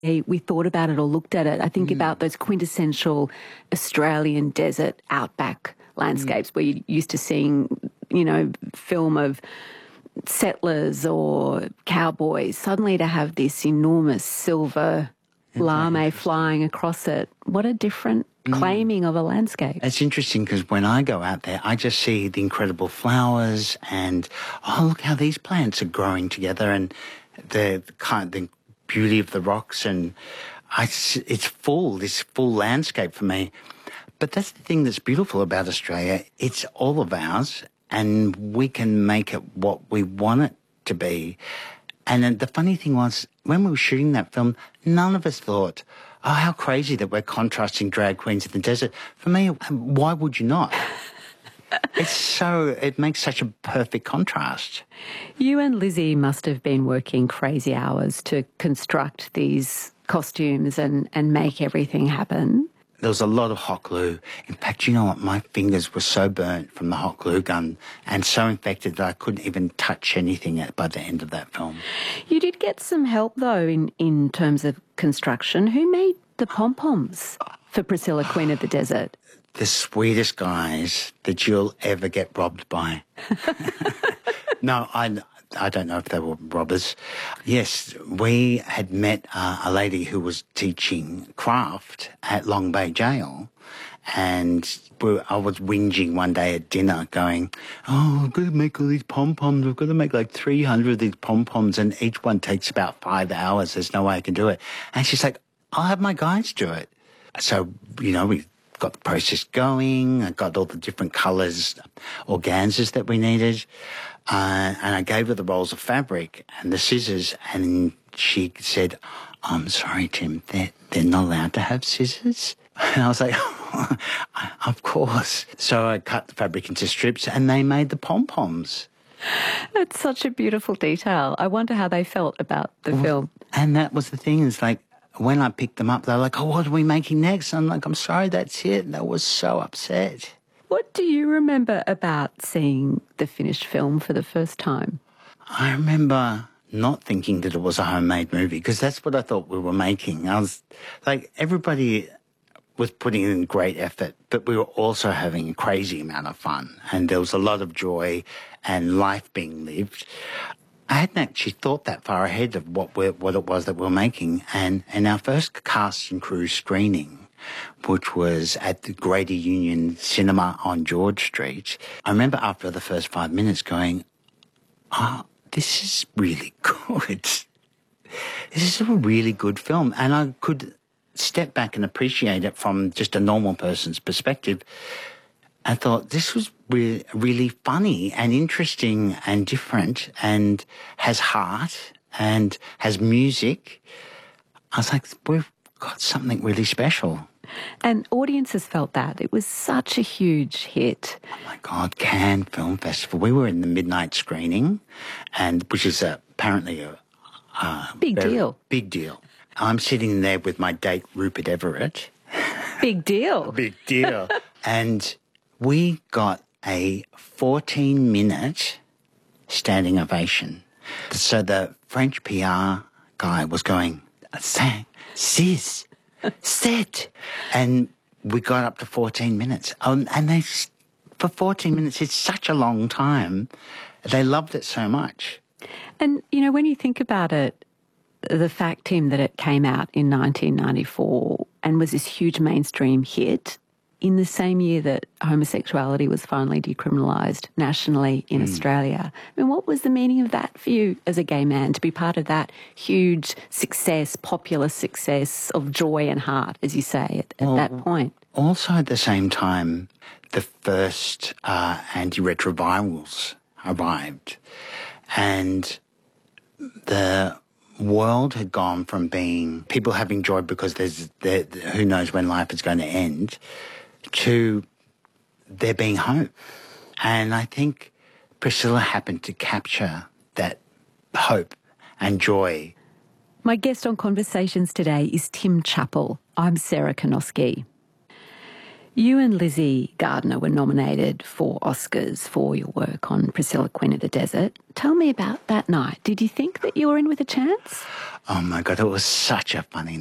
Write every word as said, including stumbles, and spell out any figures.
we thought about it or looked at it. I think mm. about those quintessential Australian desert outback landscapes mm. where you're used to seeing, you know, film of settlers or cowboys, suddenly to have this enormous silver lame flying across it. What a different mm. claiming of a landscape. It's interesting because when I go out there, I just see the incredible flowers and, oh, look how these plants are growing together and the kind the beauty of the rocks, and I, it's full, this full landscape for me. But that's the thing that's beautiful about Australia. It's all of ours, and we can make it what we want it to be. And then the funny thing was, when we were shooting that film, none of us thought, oh, how crazy that we're contrasting drag queens in the desert. For me, why would you not? It's so, it makes such a perfect contrast. You and Lizzie must have been working crazy hours to construct these costumes and, and make everything happen. There was a lot of hot glue. In fact, you know what? My fingers were so burnt from the hot glue gun and so infected that I couldn't even touch anything by the end of that film. You did get some help, though, in, in terms of construction. Who made the pom-poms for Priscilla, Queen of the Desert? The sweetest guys that you'll ever get robbed by. No, I, I don't know if they were robbers. Yes, we had met uh, a lady who was teaching craft at Long Bay Jail, and we, I was whinging one day at dinner going, oh, I've got to make all these pom-poms. I've got to make like three hundred of these pom-poms, and each one takes about five hours. There's no way I can do it. And she's like, I'll have my guys do it. So, you know, we got the process going. I got all the different colours, organzas that we needed. Uh, and I gave her the rolls of fabric and the scissors, and she said, I'm sorry, Tim, they're, they're not allowed to have scissors. And I was like, of course. So I cut the fabric into strips and they made the pom-poms. That's such a beautiful detail. I wonder how they felt about the well, film. And that was the thing, is like, when I picked them up, they were like, oh, what are we making next? I'm like, I'm sorry, that's it. And I was so upset. What do you remember about seeing the finished film for the first time? I remember not thinking that it was a homemade movie, because that's what I thought we were making. I was like, everybody was putting in great effort, but we were also having a crazy amount of fun, and there was a lot of joy and life being lived. I hadn't actually thought that far ahead of what we're, what it was that we were making. And in our first cast and crew screening, which was at the Greater Union Cinema on George Street, I remember after the first five minutes going, oh, this is really good. This is a really good film. And I could step back and appreciate it from just a normal person's perspective. I thought this was re- really funny and interesting and different and has heart and has music. I was like, we've got something really special. And audiences felt that. It was such a huge hit. Oh, my God, Cannes Film Festival. We were in the midnight screening, and which is a, apparently a, a big deal. Big deal. I'm sitting there with my date, Rupert Everett. Big deal. Big deal. And we got a fourteen-minute standing ovation. So the French P R guy was going, "Cinq, six, sept," and we got up to fourteen minutes. Um, and they, for fourteen minutes, it's such a long time. They loved it so much. And, you know, when you think about it, the fact, Tim, that it came out in nineteen ninety-four and was this huge mainstream hit in the same year that homosexuality was finally decriminalised nationally in mm. Australia. I mean, what was the meaning of that for you as a gay man, to be part of that huge success, popular success of joy and heart, as you say, at, at well, that point? Also at the same time, the first uh, antiretrovirals arrived, and the world had gone from being people having joy because there's there, who knows when life is going to end, to there being hope. And I think Priscilla happened to capture that hope and joy. My guest on Conversations today is Tim Chappell. I'm Sarah Konoski. You and Lizzie Gardner were nominated for Oscars for your work on Priscilla, Queen of the Desert. Tell me about that night. Did you think that you were in with a chance? Oh my God, it was such a funny